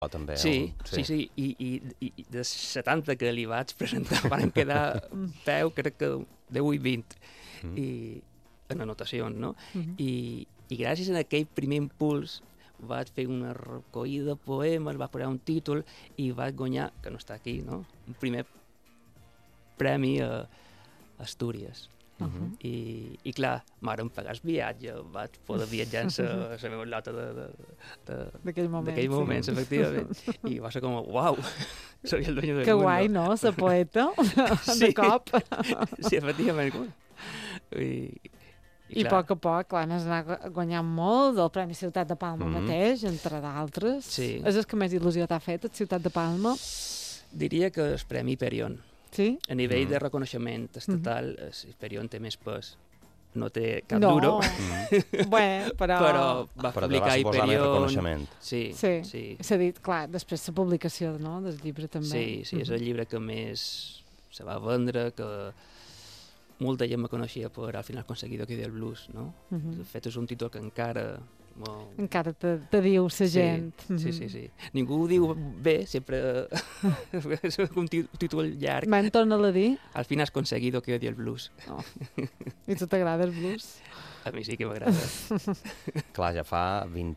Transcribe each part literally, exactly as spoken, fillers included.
també. Sí, sí, sí, sí. I, i, i de setanta que li vaig presentar van quedar deu, crec que deu i vint, mm. i en anotacions, no? Mm-hmm. I, I gràcies a aquell primer impuls vaig fer una recollida de poemes, vaig posar un títol i vaig guanyar, que no està aquí, no? Un primer premi a Astúries. Uh-huh. I, i clar, m'aren pagar el viatge, vaig poder viatjar en la meva lota d'aquell moment, moment sí. Efectivament. I va ser com, uau, soy el dueño del que mundo. guai, no?, la poeta, sí. de cop. Sí, efectivament. I, I, I a poc a poc, clar, n'has anat guanyant molt, el Premi Ciutat de Palma mm-hmm. mateix, entre d'altres. Sí. És el que més il·lusió t'ha fet, el Ciutat de Palma? Diria que el Premi Perion. Sí? A nivell mm. de reconeixement estatal, mm. el Perion té més pes. No té cap no. duro. Mm. Bé, però... però va però publicar Hyperion. Més reconeixement. Sí, sí. sí. S'ha dit, clar, després la publicació, no?, del llibre també. Sí, sí, mm-hmm. és el llibre que més se va vendre, que molta gent me coneixia per al final conseguido que del blues, no? Mm-hmm. De fet, és un títol que encara... Molt... Encara te, te diu la gent. Sí, sí, sí, sí. Ningú ho diu bé, sempre és un títol llarg. Me'n torna-la a dir? Al fin has conseguido que odie el blues. Oh. I tu t'agrada el blues? A mi sí que m'agrada. Clar, ja fa vint...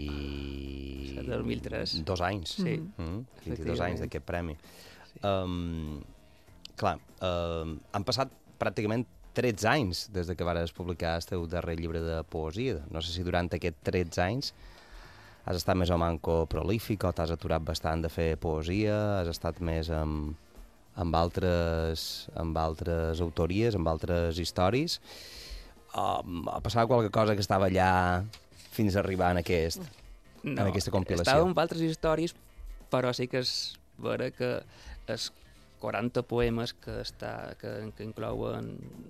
dos mil tres. Dos anys. Sí. Mm-hmm. vint-i-dos anys d'aquest premi. Sí. Um, clar, um, han passat pràcticament tretze anys des de que vares publicar el teu darrer llibre de poesia. No sé si durant aquests tretze anys has estat més o manco prolífic o t'has aturat bastant de fer poesia, has estat més amb, amb, altres, amb altres autories, amb altres històries. Um, ha passat qualque cosa que estava allà fins a arribar en, aquest, no, en aquesta compilació? Estava amb altres històries, però sí que és vera que els quaranta poemes que, està, que, que inclouen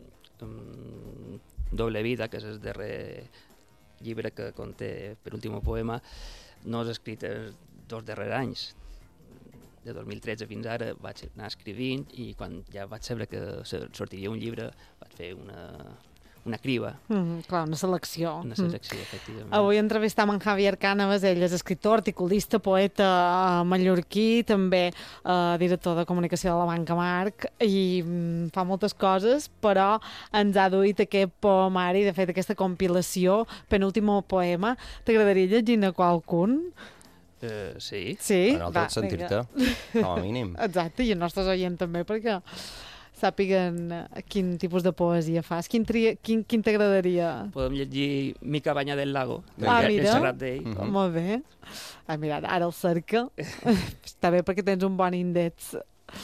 um, Doble vida, que és el darrer llibre que conté per últim poema, no és escrit els dos darrers anys. De dos mil tretze fins ara vaig anar escrivint i quan ja vaig saber que sortiria un llibre vaig fer una... una criba. Mm, clar, una selecció. Una selecció, mm. efectivament. Avui entrevistam en Javier Cánovas, ell és escriptor, articulista, poeta uh, mallorquí, també uh, director de comunicació de la Banca Marc, i um, fa moltes coses, però ens ha duit aquest poemari, de fet, aquesta compilació, penúltimo poema. T'agradaria llegir-ne qualcun? Uh, sí. Sí? En el tot sentir-te, com a mínim. Exacte, i els nostres oients també, perquè sàpiguen quin tipus de poesia fas. Quin, tri... quin, quin t'agradaria? Podem llegir Mi cabanya del lago, ah, el mira. Serrat d'ell. Mm-hmm. Molt bé. Ah, mira, ara el cerca. Està bé perquè tens un bon índex.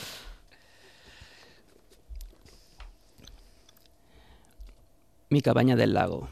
Mi cabaña del lago.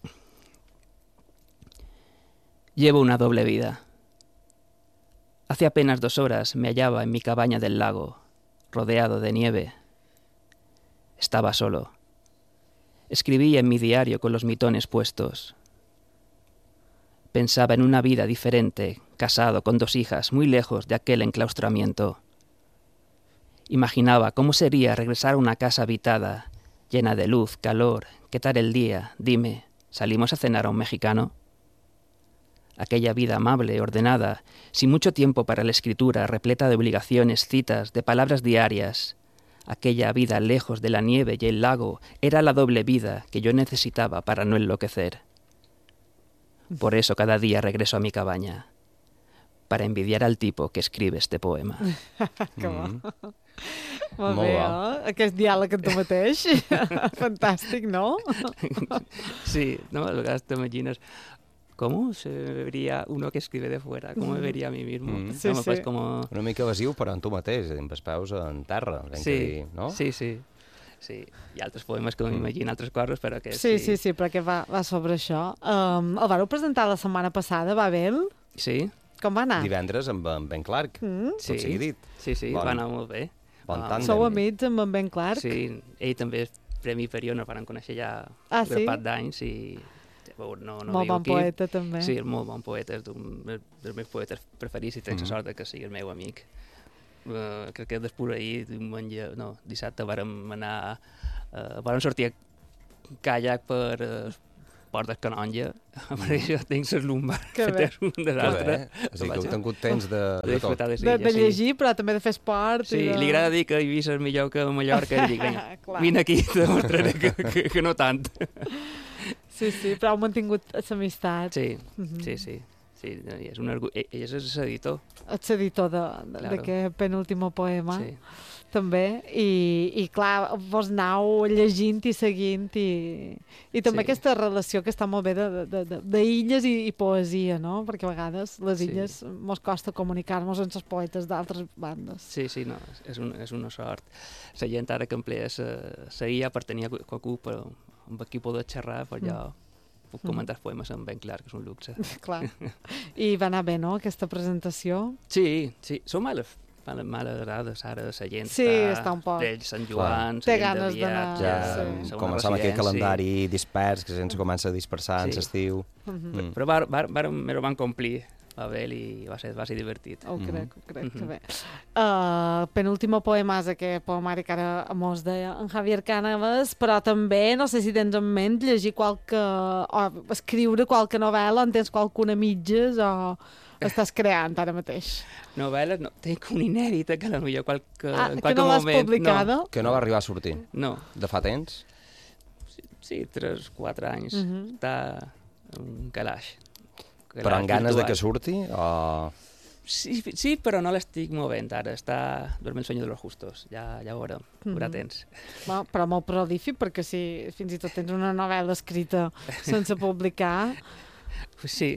Llevo una doble vida. Hace apenas dos horas me hallaba en mi cabaña del lago, rodeado de nieve. Estaba solo. Escribía en mi diario con los mitones puestos. Pensaba en una vida diferente, casado con dos hijas, muy lejos de aquel enclaustramiento. Imaginaba cómo sería regresar a una casa habitada, llena de luz, calor. ¿Qué tal el día? Dime, ¿salimos a cenar a un mexicano? Aquella vida amable, ordenada, sin mucho tiempo para la escritura, repleta de obligaciones, citas, de palabras diarias. Aquella vida lejos de la nieve y el lago era la doble vida que yo necesitaba para no enloquecer. Por eso cada día regreso a mi cabaña, para envidiar al tipo que escribe este poema. Que bo. Mm. Molt bé, eh? Aquest diàleg amb tu mateix. Fantàstic, no? Sí, no? A vegades t'imagines ¿cómo se vería uno que escribe de fuera? ¿Cómo me vería a mí mismo? Mm. Sí, no, sí. pues como... Una mica evasiu, però en tu mateix, amb els peus en terra. Sí, que dir, no? sí, sí. Sí, hi ha altres poemes que m'imaginen altres coses, però que sí. Sí, sí, sí, perquè va, va sobre això. Um, el vareu presentar la setmana passada, va bé? Sí. Com va anar? Divendres amb en Ben Clark, mm? tot sigui dit. Sí, sí, bon, va anar molt bé. Bon um, tàndem. Sou amics amb en Ben Clark? Sí, ell també és Premi Perion, el van conèixer ja ah, per sí? part d'anys i... No, no molt bon aquí. poeta, també. Sí, molt bon poeta, és un dels meus poetes preferits i tenc mm-hmm. la sort que sigui el meu amic. Uh, crec que després ahir, diumenge, no, dissabte, vàrem anar, uh, vàrem sortir a caiac per, uh, port del canonge, per això tinc les lumbars Que bé. fetes un de l'altre. O sigui que heu tingut temps de, de tot. disfrutar de De, Silla, de sí. llegir, però també de fer esport. Sí, i de... li agrada dir que Eivissa és millor que Mallorca, i dic, vinga, Clar. vine aquí i te demostraré que, que, que no tant. Sí, sí, però heu mantingut l'amistat. Sí, Mhm. sí, sí. Sí, i és un orgull. Ell ell és l'editor. Ets editor d'aquest Claro. penúltimo poema, Sí. també, i, i clar, vos anau llegint i seguint, i, i també Sí. aquesta relació que està molt bé de- de- de- d'illes i, i poesia, no? Perquè a vegades les Sí. illes mos costa comunicar-nos amb els poetes d'altres bandes. Sí, sí, no, és, un, és una sort. La gent ara que emplea la I A per tenir qualcú per, amb qui poder xerrar, per allò puc comentar poemes en ben clar, que és un luxe. Clar. I va anar bé, no?, aquesta presentació. Sí, sí, són males, males, males grades ara, la gent Sí, està un poc. d'ells, Sant Joan, Té la gent de ganes d'anar, viatge, Ja sí. segona començar amb aquell residència. calendari dispers, que la gent se comença a dispersar en Sí. l'estiu. Mhm. Mm. Però va, va, va, me ho van complir, va bé, i va ser, va ser divertit. Ho Mhm. crec, ho crec que Mhm. bé. Uh, penúltimo poema és aquest poemari que ara mos deia en Javier Cánovas, però també, no sé si tens en ment, llegir qualque... o escriure qualque novel·la, en tens qualcuna mitges, o estàs creant ara mateix? Novel·les, no, tinc una inèdita que potser qualque, Ah, en que qualque no l'has moment... publicada? Que no va arribar a sortir. No, no, De fa temps? sí, tres, quatre anys, Mhm. està en un calaix. Però amb ganes de que surti? O... Sí, sí, però no l'estic movent ara, està dormint el sueño de los justos, ja, ja ho veurem, haurà Mhm. temps. Bueno, però molt prolífic, perquè si fins i tot tens una novel·la escrita sense publicar, Pues sí,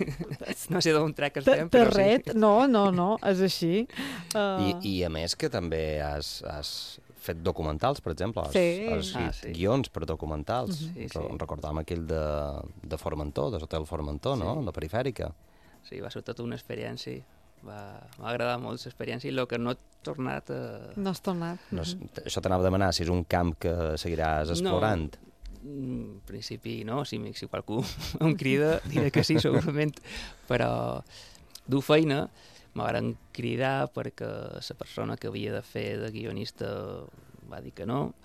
no sé d'on trec el te, temps, te però ret, sí. no, no, no, és així. Uh, I, I a més que també has, has fet documentals, per exemple. Has, Sí. has Ah, escrit sí. guions per documentals. Mhm. Sí, sí. Re- Recordàvem aquell de, de Formentor, de l'Hotel Formentor, no? Sí. La perifèrica. Sí, va ser tota una experiència, va, m'ha agradat molt l'experiència, i el que no he tornat a... no has tornat. No, és- això t'anava a demanar, si és un camp que seguiràs explorant. En principi no, si, si qualcú em crida diré que sí, segurament, però du feina, m'han cridar perquè la persona que havia de fer de guionista va dir que no,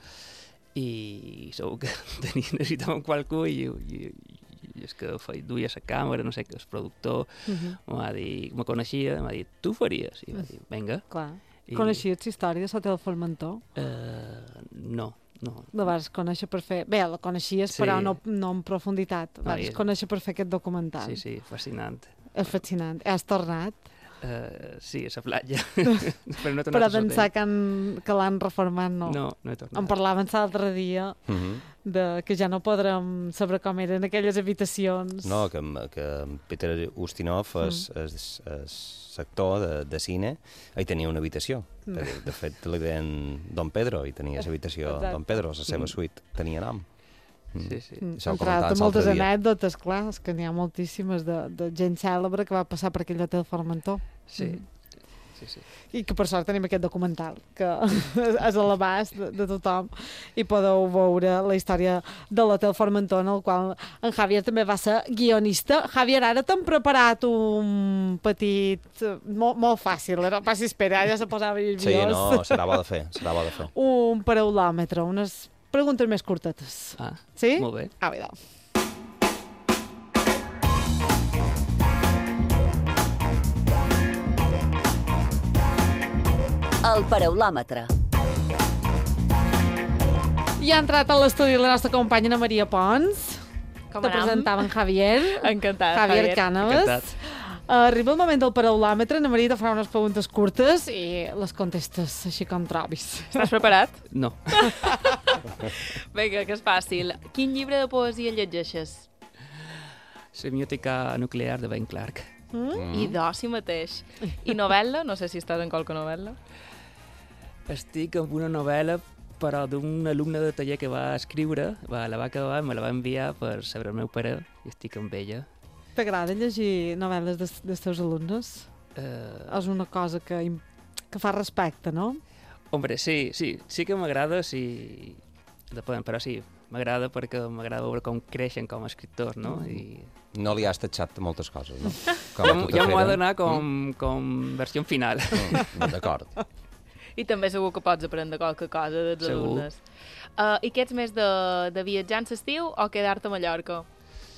i segur que tenia, necessitàvem qualcú, i, i, i és que feia, duia la càmera, no sé què, el productor Mhm. m'ha dit, me coneixia, m'ha dit, tu faries? I va dir, vinga. Clar. I, Coneixies la història de l'Hotel Formentor? Eh, no, no. La vas conèixer per fer... Bé, la coneixies, Sí. però no, no en profunditat. No, Vas i- conèixer per fer aquest documental. Sí, sí, fascinant. És fascinant. Has tornat? Uh, sí, a la platja. però no he tornat Però a l'hotel. d'ençà que, han, que l'han reformat, no. No, no he tornat. En parlaven l'altre dia Mhm. de que ja no podrem saber com eren aquelles habitacions. No, que, que Peter Ustinov, és, Mm. és, és actor de, de cine, ell tenia una habitació. Mm. De, de fet, li deien Don Pedro, i tenia l'habitació Exacte. Don Pedro, la seva Mm. suite tenia nom. Mm. Sí, sí. Mm, Això ho entre comentaves altres, moltes l'altre dia. anècdotes, clar, és que n'hi ha moltíssimes de, de gent cèlebre que va passar per aquell hotel Formentor. Sí. Mm. Sí, sí. I que per sort tenim aquest documental, que és a l'abast de, de tothom, i podeu veure la història de l'Hotel Formentor, en el qual en Javier també va ser guionista. Javier, ara t'hem preparat un petit... Molt, molt fàcil, era passi espera, ja se posava nerviós. Sí, no, serà bo de fer, serà bo de fer. Un paraulòmetre, unes preguntes més curtetes. Ah, Sí? molt bé. Ah, vidal. El paraulòmetre. I ha entrat a l'estudi la nostra companya Ana Maria Pons. Com Te anam? presentava en Javier. Encantat, Javier Javier. Cánovas. Encantat. Arriba el moment del paraulòmetre. Ana Maria te farà unes preguntes curtes i les contestes així com trobis. Estàs preparat? No. Vinga, que és fàcil. Quin llibre de poesia llegeixes? Semiòtica nuclear de Ben Clark. Mm? I d'oci mateix. I novel·la? No sé si estàs en qualque novel·la. Estic amb una novel·la, però d'un alumne de taller que va escriure, va, la va acabar, me la va enviar per saber el meu pare, i estic amb ella. T'agrada llegir novel·les dels, dels teus alumnes? Uh, És una cosa que, im- que fa respecte, no? Hombre, sí, sí, sí que m'agrada, sí, depèn, però sí, m'agrada perquè m'agrada veure com creixen com a escriptors, no? I No li has tatxat moltes coses, no? Com ja, a m- tota ja m'ho ha fera. d'anar com, com versió final. Mm, D'acord. I també segur que pots aprendre qualque cosa dels Segur. alumnes. Uh, I què ets més de, de viatjar en l'estiu o quedar-te a Mallorca?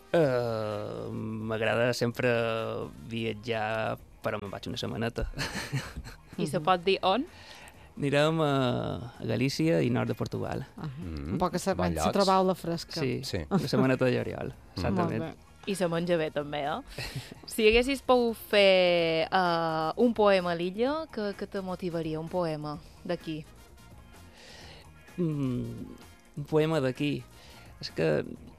Uh, M'agrada sempre viatjar, però me'n vaig una setmaneta. I se pot dir on? Anirem a, a Galícia i nord de Portugal. Ah, Mm, un poc a bon saber si llocs. trobau la fresca. Sí, Sí. una setmaneta de juliol, Molt exactament. bé. I se menja bé, també, eh? Si haguessis pogut fer uh, un poema a l'illa, que, que te motivaria? Un poema d'aquí? Mm, un poema d'aquí. És que...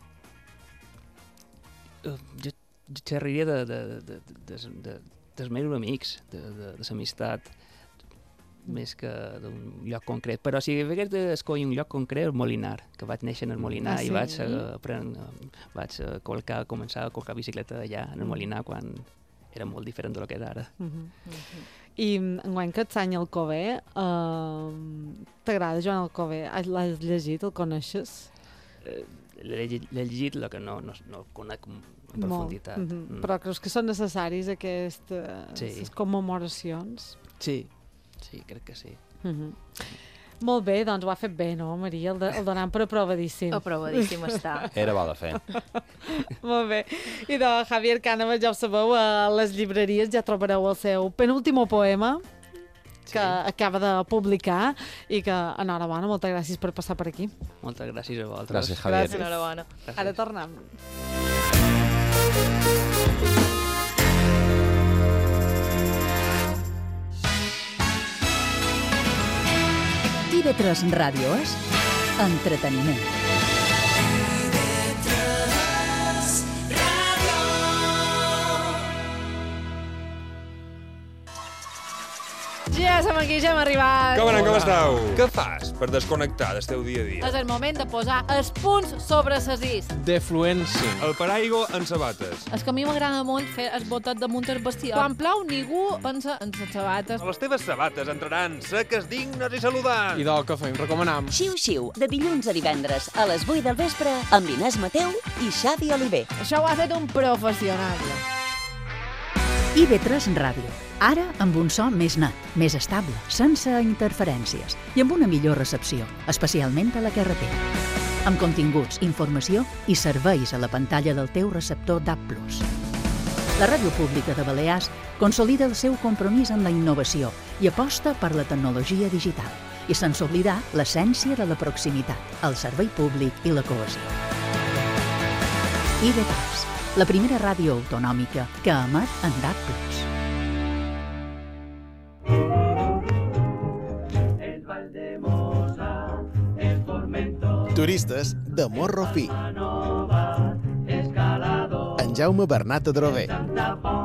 Uh, jo, jo xerraria de, de, de, de, de, de, dels meus amics, de, de, de l'amistat, més que d'un lloc concret. Però si hagués d'escollir un lloc concret, el Molinar, que vaig néixer en el Molinar Ah, i sí? vaig, uh, aprendre, vaig uh, colcar, començar a colcar bicicleta allà, en el Molinar, quan era molt diferent del que és ara. Uh -huh. I enguany que ets any Alcover, uh, t'agrada Joan Alcover? L'has llegit, el coneixes? Eh, L'he llegit, l'he llegit, el que no, no, no el conec en profunditat. Molt. Mm -hmm. Mm. Però creus que són necessaris aquestes Sí. commemoracions? Sí, sí, crec que sí. Mm -hmm. Molt bé, doncs ho ha fet bé, no, Maria? El, de, el donant per aprovadíssim. Aprovadíssim està. Era bo de fer. Molt bé. I de Javier Cánovas, ja ho sabeu, a les llibreries ja trobareu el seu penúltimo poema, que Sí. acaba de publicar, i que, enhorabona, moltes gràcies per passar per aquí. Moltes gràcies a vosaltres. Gràcies, Javier. Gràcies. Enhorabona. Gràcies. Ara tornem. I V tres Ràdio és entreteniment. Ja som aquí, ja hem arribat. Com anem, com estàu? Què fas per desconnectar del teu dia a dia? És el moment de posar els punts sobre les is. Defluència. El paraigua en sabates. És que a mi m'agrada molt fer el botet damunt el bestiar. Quan plou, ningú pensa en les sabates. Les teves sabates entraran seques, dignes i saludants. I del que fem, recomanam. Xiu-xiu, de dilluns a divendres, a les vuit del vespre, amb Inés Mateu i Xavi Oliver. Això ho ha fet un professional. I V tres Ràdio. Ara amb un so més net, més estable, sense interferències i amb una millor recepció, especialment a la carretera. Amb continguts, informació i serveis a la pantalla del teu receptor D A B plus. La Ràdio Pública de Balears consolida el seu compromís amb la innovació i aposta per la tecnologia digital, i sense oblidar l'essència de la proximitat, el servei públic i la cohesió. I V tres, la primera ràdio autonòmica que emet en D A B plus. Turistes de Morro Fi. En Jaume Bernat Adrover.